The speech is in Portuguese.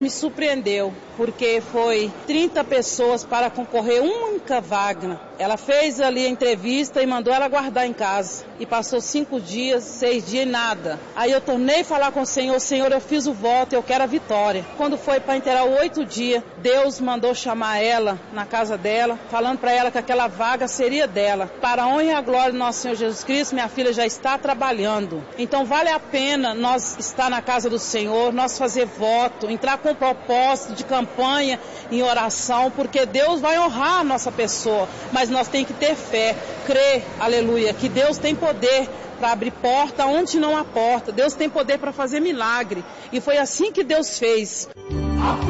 Me surpreendeu, porque foi 30 pessoas para concorrer uma única vaga. Ela fez ali a entrevista e mandou ela guardar em casa. E passou 5 dias, 6 dias e nada. Aí eu tornei a falar com o Senhor, Senhor, eu fiz o voto, eu quero a vitória. Quando foi para inteirar 8 dias, Deus mandou chamar ela na casa dela, falando para ela que aquela vaga seria dela. Para a honra e a glória do nosso Senhor Jesus Cristo, minha filha já está trabalhando. Então vale a pena nós estar na casa do Senhor, nós fazer voto, entrar com propósito de campanha em oração, porque Deus vai honrar a nossa pessoa, mas nós temos que ter fé, crer, aleluia, que Deus tem poder para abrir porta onde não há porta, Deus tem poder para fazer milagre, e foi assim que Deus fez.